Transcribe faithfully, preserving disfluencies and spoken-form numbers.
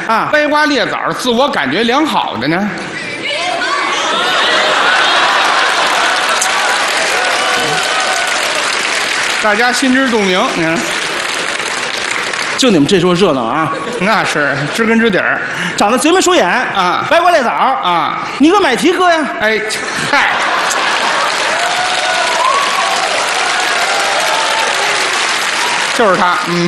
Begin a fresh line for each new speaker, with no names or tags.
啊
歪瓜裂枣，自我感觉良好的呢？大家心知肚明，你看，
就你们这桌热闹啊！
那是知根知底儿
长得贼眉鼠眼
啊
歪瓜裂枣
啊！
你个买提哥呀！
哎，嗨，就是他，嗯。